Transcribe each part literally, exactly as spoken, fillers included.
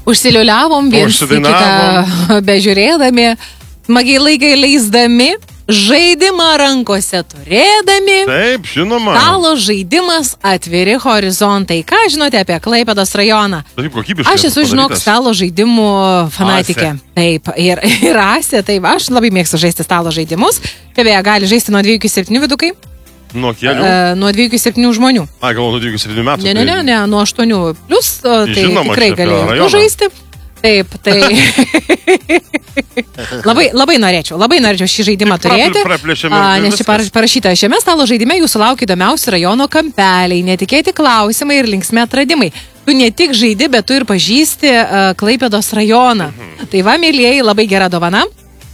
Užsiliuliavom viens į kitą bežiūrėdami, smagiai laikai leisdami, žaidimą rankose turėdami. Taip, žinoma. Stalo žaidimas Atviri horizontai. Ką žinote apie Klaipėdos rajoną? Taip, kokybiškai. Aš esu, žinok, stalo žaidimų fanatikė. Asė. Taip, ir, ir Asė, taip, aš labai mėgstu žaisti stalo žaidimus. Beje, gali žaisti nuo dviejų iki septynių vidukai. Nuo kelių? E, nuo dviejų iki septynių žmonių. A, gal nuo dviejų iki septynių metų? Ne, ne, ne, ne, nuo aštuonių. Plus, tai žinoma, tikrai galėjau žaisti. Taip, tai labai, labai norėčiau, labai norėčiau šį žaidimą turėti, a, nes čia parašyta, šiame stalo žaidime jūsų laukia įdomiausi rajono kampeliai, netikėti klausimai ir linksmi atradimai. Tu ne tik žaidi, bet tu ir pažįsti a, Klaipėdos rajoną. Mhm. Tai va, mėlyjeji, labai gera dovana.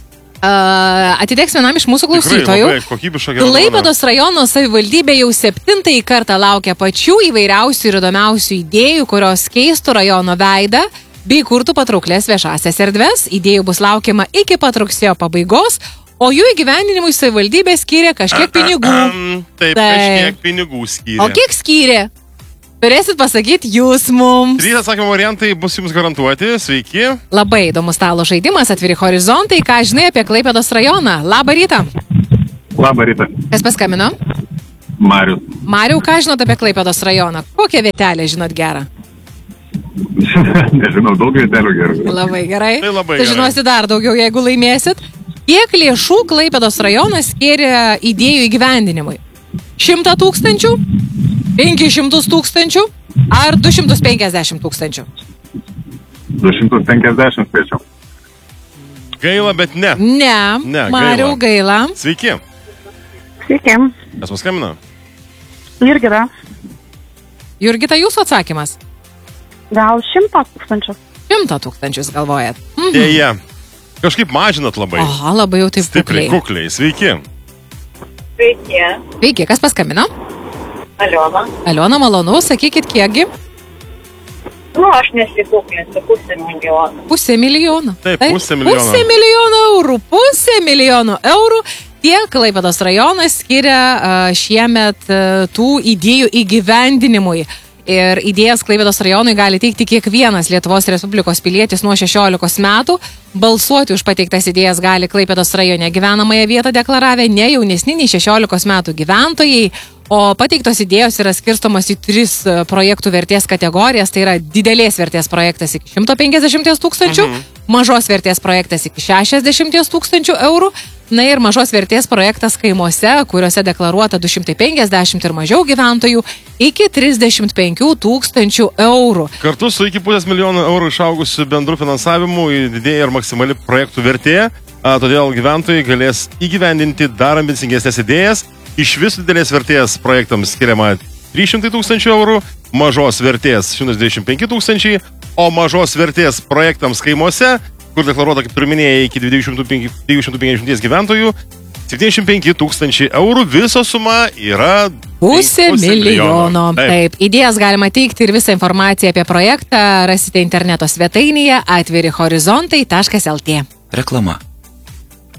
Uh, atiteks vienam iš mūsų klausytojų. Klaipėdos rajono savivaldybė jau septintąjį kartą laukia pačių įvairiausių ir įdomiausių idėjų, kurios keistų rajono veidą bei kurtų patrauklės viešasias erdves. Idėjų bus laukiama iki pat rugsėjo pabaigos, o jų įgyvendinimui savivaldybė skyrė kažkiek pinigų. Taip, kažkiek pinigų skyrė. O kiek skyrė? Turėsit pasakyti jūs mums. Trys atsakymo variantai bus jums garantuoti. Sveiki. Labai įdomus stalo žaidimas Atviri horizontai. Ką žinai apie Klaipėdos rajoną? Labą rytą. Labą rytą. Kas paskambino? Marius. Mariau, ką žinot apie Klaipėdos rajoną? Kokią vietelę žinot gerą? Nežinau, daug vietelių gerų. Labai gerai. Tai labai tai žinosi dar daugiau, jeigu laimėsit. Kiek lėšų Klaipėdos rajonas skyrė idėjų įgyvendinimui? Šimtą tūkstančių? Penkis šimtus tūkstančių? Ar du šimtus penkiasdešimt tūkstančių? Du šimtus penkiasdešimt spėčiau. Gaila, bet ne. Ne, ne Mariau, gaila. gaila. Sveiki. Sveiki. Kas paskambino? Jurgita. Jurgita, jūsų atsakymas? Gal šimtą tūkstančių. Šimtą tūkstančius galvojat. Mhm. Dėja. Kažkaip mažinat labai. Aha, labai jau taip stipriai. kukliai. Kukliai. Sveiki. Sveiki. Sveiki, kas paskambino? Aliona. Aliona, malonu, sakykit kiekgi? Nu, aš nesikuklinsiu, pusę milijono. Pusę milijono. Taip, Taip, pusę milijono. Pusę milijono eurų. Pusę milijono eurų. Tiek Klaipėdos rajonas skiria uh, šiemet uh, tų idėjų įgyvendinimui. Ir idėjas Klaipėdos rajonui gali teikti kiekvienas Lietuvos Respublikos pilietis nuo šešiolikos metų. Balsuoti už pateiktas idėjas gali Klaipėdos rajone gyvenamąją vietą deklaravę ne jaunesni nei šešiolikos metų gyventojai. O pateiktos idėjos yra skirstomos į tris projektų vertės kategorijas. Tai yra didelės vertės projektas iki šimto penkiasdešimties tūkstančių, mhm. mažos vertės projektas iki šešiasdešimties tūkstančių eurų, na ir mažos vertės projektas kaimuose, kuriuose deklaruota du šimtai penkiasdešimt ir mažiau gyventojų, iki trisdešimt penkių tūkstančių eurų. Kartu su iki pusės milijono eurų išaugusiu bendru finansavimu didėja ir maksimali projektų vertė, a, todėl gyventojai galės įgyvendinti dar ambicingesnės idėjas. Iš vis didelės vertės projektams skiriama trys šimtai tūkstančių eurų, mažos vertės šimtas dvidešimt penki tūkstančiai, o mažos vertės projektams kaimuose, kur deklaruota, kaip turminėjai, iki dviejų šimtų penkiasdešimties gyventojų, septyniasdešimt penki tūkstančiai eurų, viso suma yra pusė milijono. Taip. Taip, idėjas galima teikti ir visą informaciją apie projektą rasite interneto svetainėje atviri horizontai taškas lt. Reklama.